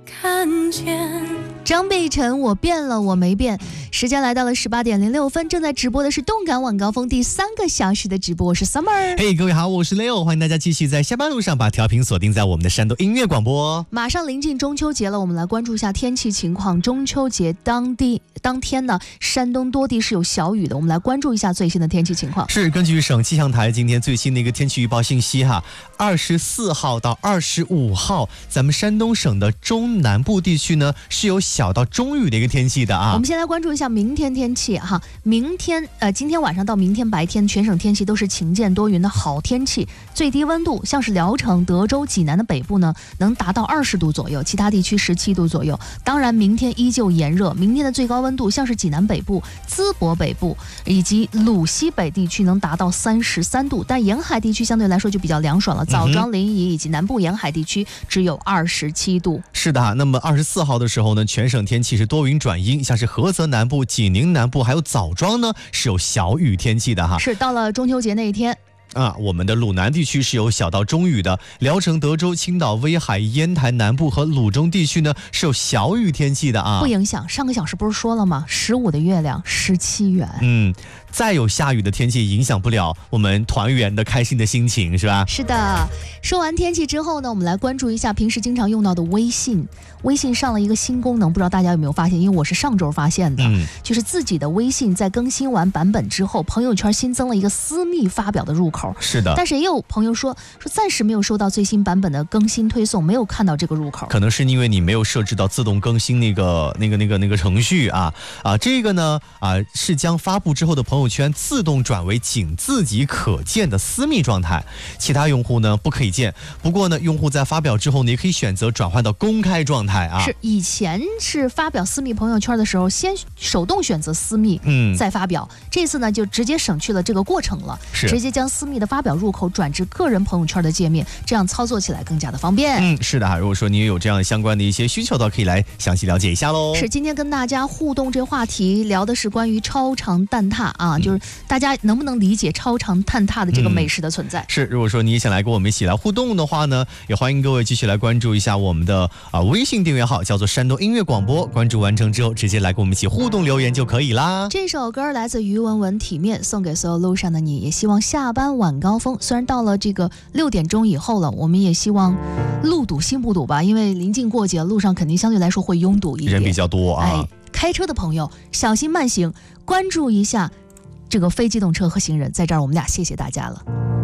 看见。 张碧晨，我变了，我没变。时间来到了18点06分，正在直播的是动感晚高峰第3个小时的直播，我是 Summer。 嘿，各位好，我是 Leo， 欢迎大家继续在下班路上把调频锁定在我们的山东音乐广播。 马上临近中秋节了，我们来关注一下天气情况。中秋节当天呢，山东多地是有小雨的，我们来关注一下最新的天气情况。 是根据省气象台今天最新的一个天气预报信息哈，24号到25号，咱们山东省的中南部地区呢是有小到中雨的一个天气的啊。 我们先来关注一下明天天气哈，今天晚上到明天白天，全省天气都是晴间多云的好天气，最低温度像是聊城、德州、济南的北部呢能达到20度左右，其他地区17度左右。当然明天依旧炎热，明天的最高温度像是济南北部、淄博北部以及鲁西北地区能达到33度，但沿海地区相对来说就比较凉爽了，枣庄、临沂以及南部沿海地区只有27度。 是的，那么24号的时候呢，全省天气是多云转阴，像是菏泽南部、济宁南部还有枣庄呢是有小雨天气的哈。 是到了中秋节那一天我们的鲁南地区是有小到中雨的，聊城、德州、青岛、威海、烟台南部和鲁中地区呢是有小雨天气的啊。 不影响，上个小时不是说了吗？15的月亮17圆。 再有下雨的天气影响不了我们团圆的开心的心情，是吧？ 是的。说完天气之后呢，我们来关注一下平时经常用到的微信。微信上了一个新功能，不知道大家有没有发现？因为我是上周发现的，就是自己的微信在更新完版本之后，朋友圈新增了一个私密发表的入口。 是的。 但是也有朋友说暂时没有收到最新版本的更新推送，没有看到这个入口。 可能是因为你没有设置到自动更新那个程序这个呢是将发布之后的朋友圈自动转为仅自己可见的私密状态，其他用户呢不可以见。不过呢，用户在发表之后呢，也可以选择转换到公开状态啊。 是以前是发表私密朋友圈的时候，先手动选择私密，再发表。这次呢，就直接省去了这个过程了，直接将私密的发表入口转至个人朋友圈的界面，这样操作起来更加的方便。 是的，如果说你也有这样相关的一些需求的，可以来详细了解一下喽。 是今天跟大家互动这话题聊的是关于超长蛋挞啊，就是大家能不能理解超长蛋挞的这个美食的存在？ 是，如果说你也想来跟我们一起来互动的话呢，也欢迎各位继续来关注一下我们的微信订阅号，叫做山东音乐广播。关注完成之后，直接来跟我们一起互动留言就可以啦。 这首歌来自于文文体面，送给所有路上的你，也希望下班晚高峰，虽然到了这个6点钟以后了，我们也希望路堵心不堵吧，因为临近过节，路上肯定相对来说会拥堵一点， 人比较多啊。 开车的朋友小心慢行，关注一下这个非机动车和行人。在这儿我们俩谢谢大家了。